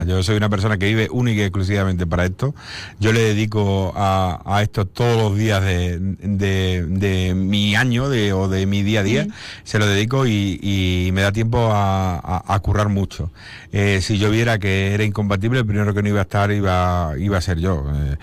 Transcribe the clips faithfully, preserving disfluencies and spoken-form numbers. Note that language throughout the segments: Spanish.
Yo soy una persona que vive única y exclusivamente para esto. Yo le dedico a, a esto todos los días de, de, de mi año de, o de mi día a día. Mm. Se lo dedico y, y me da tiempo a, a, a currar mucho. Eh, si yo viera que era incompatible, el primero que no iba a estar iba, iba a ser yo. Eh,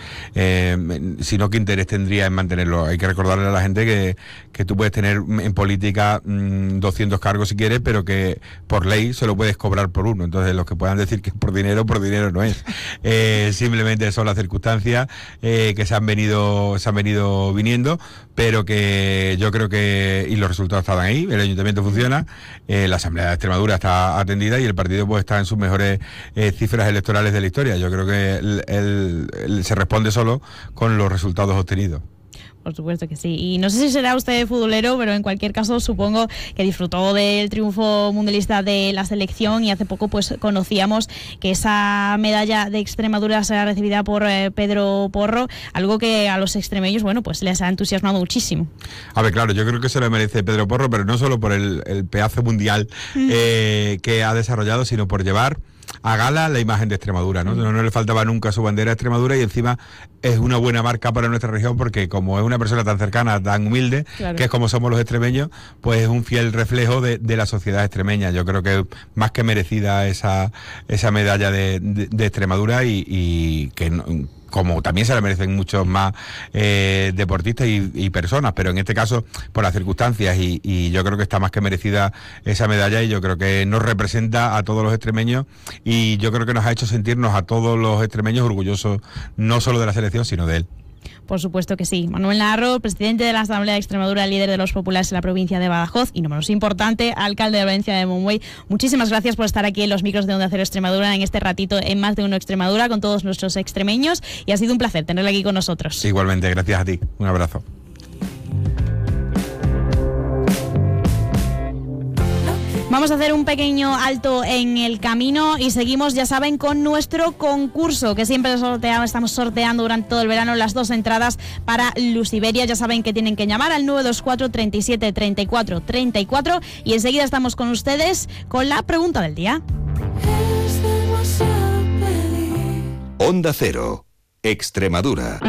eh, si no, ¿qué interés tendría en mantenerlo? Hay que recordarle a la gente que, que tú puedes tener en política mmm, doscientos cargos si quieres, pero que por ley solo puedes cobrar por uno. Entonces, los que puedan decir que es por dinero, por dinero no es. Eh, simplemente son las circunstancias eh, que se han venido se han venido viniendo, pero que yo creo que, y los resultados estaban ahí, el ayuntamiento funciona, eh, la Asamblea de Extremadura está atendida y el partido pues está en sus mejores eh, cifras electorales de la historia. Yo creo que el, el, el, se responde solo con los resultados obtenidos. Por supuesto que sí. Y no sé si será usted futbolero, pero en cualquier caso supongo que disfrutó del triunfo mundialista de la selección y hace poco pues conocíamos que esa medalla de Extremadura será recibida por eh, Pedro Porro, algo que a los extremeños, bueno, pues les ha entusiasmado muchísimo. A ver, claro, yo creo que se lo merece Pedro Porro, pero no solo por el, el pedazo mundial eh, que ha desarrollado, sino por llevar a gala la imagen de Extremadura, ¿no? No, no le faltaba nunca su bandera a Extremadura y encima es una buena marca para nuestra región porque como es una persona tan cercana, tan humilde, claro, que es como somos los extremeños, pues es un fiel reflejo de, de la sociedad extremeña. Yo creo que es más que merecida esa, esa medalla de, de, de Extremadura y, y que no, como también se la merecen muchos más eh, deportistas y, y personas, pero en este caso por las circunstancias y, y yo creo que está más que merecida esa medalla y yo creo que nos representa a todos los extremeños y yo creo que nos ha hecho sentirnos a todos los extremeños orgullosos no solo de la selección sino de él. Por supuesto que sí. Manuel Navarro, presidente de la Asamblea de Extremadura, líder de los populares en la provincia de Badajoz y, no menos importante, alcalde de la provincia de Monbuey. Muchísimas gracias por estar aquí en los micros de Onda Cero Extremadura en este ratito en Más de Uno Extremadura con todos nuestros extremeños y ha sido un placer tenerle aquí con nosotros. Igualmente, gracias a ti. Un abrazo. Vamos a hacer un pequeño alto en el camino y seguimos, ya saben, con nuestro concurso que siempre sorteamos, estamos sorteando durante todo el verano las dos entradas para Lusiberia. Ya saben que tienen que llamar al nueve dos cuatro, treinta y siete, treinta y cuatro, treinta y cuatro y enseguida estamos con ustedes con la pregunta del día. Onda Cero, Extremadura.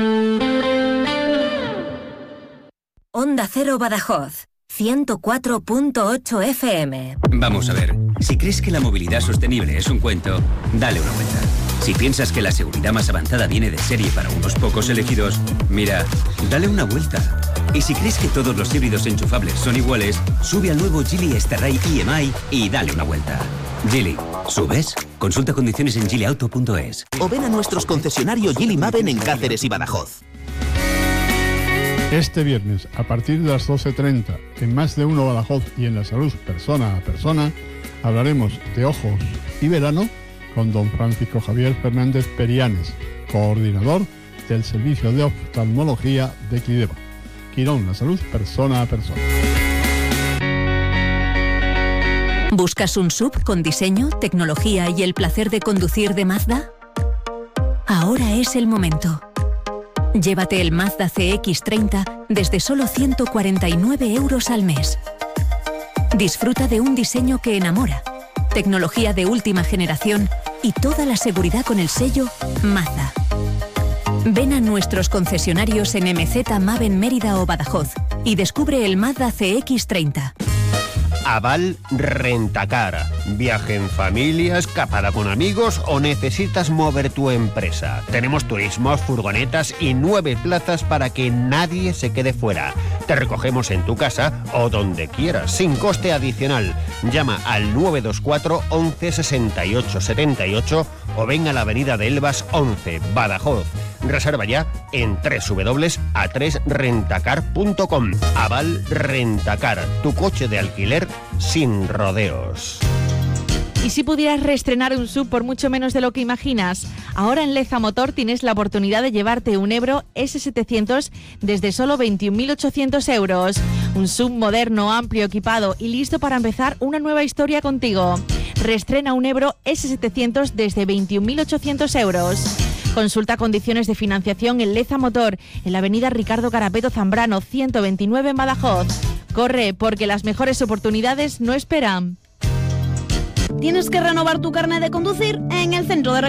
Onda Cero Badajoz. ciento cuatro punto ocho F M. Vamos a ver, si crees que la movilidad sostenible es un cuento, dale una vuelta. Si piensas que la seguridad más avanzada viene de serie para unos pocos elegidos, mira, dale una vuelta. Y si crees que todos los híbridos enchufables son iguales, sube al nuevo Geely Starray E M I y dale una vuelta. Geely, ¿subes? Consulta condiciones en geely auto punto es. O ven a nuestros concesionarios Geely Maven en Cáceres y Badajoz. Este viernes, a partir de las doce treinta, en Más de Uno Badajoz y en La Salud Persona a Persona, hablaremos de ojos y verano con don Francisco Javier Fernández Perianes, coordinador del Servicio de Oftalmología de Clideba. Quirón, La Salud Persona a Persona. ¿Buscas un S U V con diseño, tecnología y el placer de conducir de Mazda? Ahora es el momento. Llévate el Mazda C X treinta desde solo ciento cuarenta y nueve euros al mes. Disfruta de un diseño que enamora, tecnología de última generación y toda la seguridad con el sello Mazda. Ven a nuestros concesionarios en M Z Maven Mérida o Badajoz y descubre el Mazda C X treinta. Aval Rentacar. Viaje en familia, escapada con amigos o necesitas mover tu empresa. Tenemos turismos, furgonetas y nueve plazas para que nadie se quede fuera. Te recogemos en tu casa o donde quieras, sin coste adicional. Llama al nueve dos cuatro, once, sesenta y ocho, setenta y ocho o ven a la avenida de Elvas once, Badajoz. Reserva ya en doble u doble u doble u punto a tres rentacar punto com. Aval Rentacar, tu coche de alquiler sin rodeos. ¿Y si pudieras reestrenar un S U V por mucho menos de lo que imaginas? Ahora en Leza Motor tienes la oportunidad de llevarte un Ebro ese setecientos desde solo veintiún mil ochocientos euros. Un S U V moderno, amplio, equipado y listo para empezar una nueva historia contigo. Reestrena un Ebro ese setecientos desde veintiún mil ochocientos euros. Consulta condiciones de financiación en Leza Motor, en la avenida Ricardo Carapeto Zambrano, ciento veintinueve en Badajoz. Corre, porque las mejores oportunidades no esperan. ¿Tienes que renovar tu carnet de conducir? En el centro de